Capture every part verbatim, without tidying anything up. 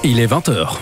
Il est vingt heures.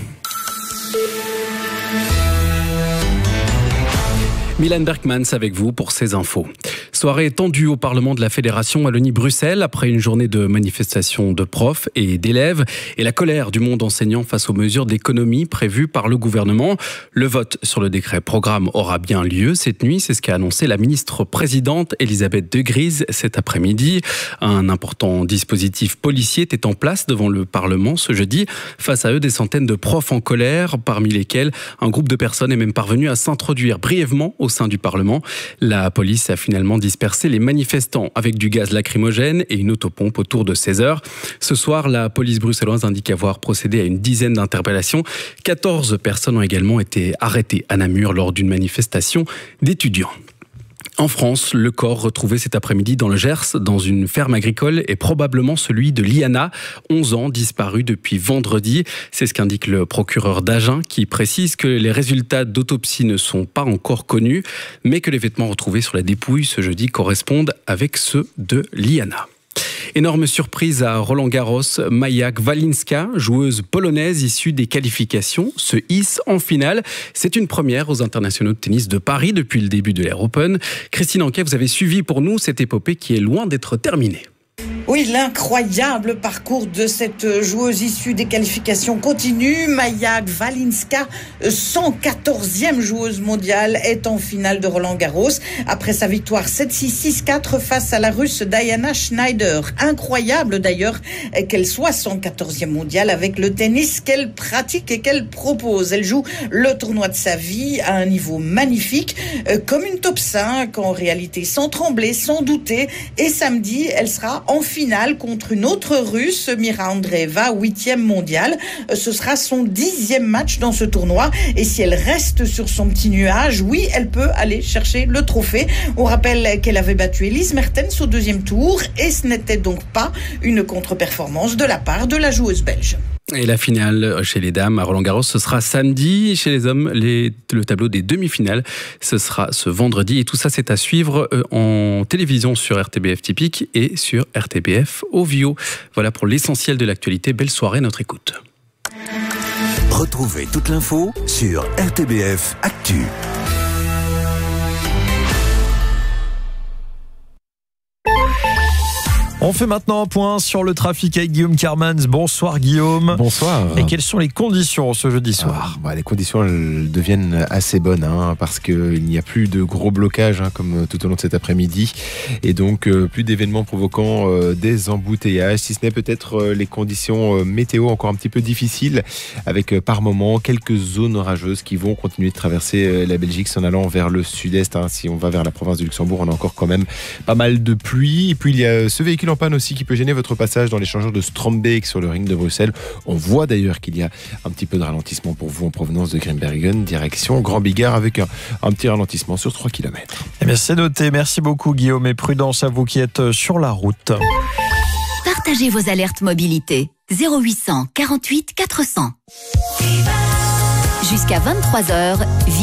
Milan Berkmans avec vous pour ces infos. Soirée tendue au Parlement de la Fédération Wallonie-Bruxelles après une journée de manifestations de profs et d'élèves et la colère du monde enseignant face aux mesures d'économie prévues par le gouvernement. Le vote sur le décret programme aura bien lieu cette nuit, c'est ce qu'a annoncé la ministre-présidente Elisabeth De Gries cet après-midi. Un important dispositif policier était en place devant le Parlement ce jeudi. Face à eux, des centaines de profs en colère, parmi lesquels un groupe de personnes est même parvenu à s'introduire brièvement au sein du Parlement. La police a finalement dispersé les manifestants avec du gaz lacrymogène et une autopompe autour de seize heures. Ce soir, la police bruxelloise indique avoir procédé à une dizaine d'interpellations. quatorze personnes ont également été arrêtées à Namur lors d'une manifestation d'étudiants. En France, le corps retrouvé cet après-midi dans le Gers, dans une ferme agricole, est probablement celui de Liana, onze ans, disparu depuis vendredi. C'est ce qu'indique le procureur d'Agen, qui précise que les résultats d'autopsie ne sont pas encore connus, mais que les vêtements retrouvés sur la dépouille ce jeudi correspondent avec ceux de Liana. Énorme surprise à Roland-Garros, Maja Kvalinska, joueuse polonaise issue des qualifications, se hisse en finale. C'est une première aux internationaux de tennis de Paris depuis le début de l'Air Open. Christine Anquet, vous avez suivi pour nous cette épopée qui est loin d'être terminée. Oui, l'incroyable parcours de cette joueuse issue des qualifications continue. Maja Kvalinska, cent quatorzième joueuse mondiale, est en finale de Roland-Garros après sa victoire sept six six quatre face à la Russe Diana Schneider. Incroyable d'ailleurs qu'elle soit cent quatorzième mondiale avec le tennis qu'elle pratique et qu'elle propose. Elle joue le tournoi de sa vie à un niveau magnifique, comme une top cinq en réalité, sans trembler, sans douter. Et samedi, elle sera en finale contre une autre Russe, Mira Andreeva, huitième mondiale. Ce sera son dixième match dans ce tournoi. Et si elle reste sur son petit nuage, oui, elle peut aller chercher le trophée. On rappelle qu'elle avait battu Elise Mertens au deuxième tour et ce n'était donc pas une contre-performance de la part de la joueuse belge. Et la finale chez les dames à Roland-Garros, ce sera samedi. Chez les hommes, les, le tableau des demi-finales, ce sera ce vendredi. Et tout ça, c'est à suivre en télévision sur R T B F Typique et sur R T B F Ovio. Voilà pour l'essentiel de l'actualité. Belle soirée, notre écoute. Retrouvez toute l'info sur R T B F Actu. On fait maintenant un point sur le trafic avec Guillaume Carmans. Bonsoir Guillaume. Bonsoir. Et quelles sont les conditions ce jeudi soir ? ah, bah, Les conditions elles deviennent assez bonnes hein, parce qu'il n'y a plus de gros blocages hein, comme tout au long de cet après-midi et donc euh, plus d'événements provoquant euh, des embouteillages, si ce n'est peut-être euh, les conditions euh, météo encore un petit peu difficiles avec euh, par moment quelques zones orageuses qui vont continuer de traverser euh, la Belgique en allant vers le sud-est. Hein. Si on va vers la province du Luxembourg, on a encore quand même pas mal de pluie. Et puis il y a ce véhicule en panne aussi qui peut gêner votre passage dans l'échangeur de Strombeek sur le ring de Bruxelles. On voit d'ailleurs qu'il y a un petit peu de ralentissement pour vous en provenance de Grimbergen, direction Grand Bigard avec un, un petit ralentissement sur trois kilomètres. Eh bien, c'est noté. Merci beaucoup Guillaume et prudence à vous qui êtes sur la route. Partagez vos alertes mobilité. zéro huit cent quarante-huit quatre cents. Jusqu'à vingt-trois heures.